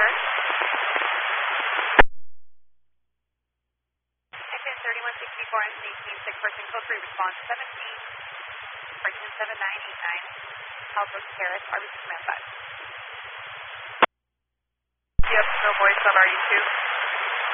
start. Engine 3164 and 18, 6-person code 3 response 17, Brighton 7989, Alpha Paris, RBC command 5.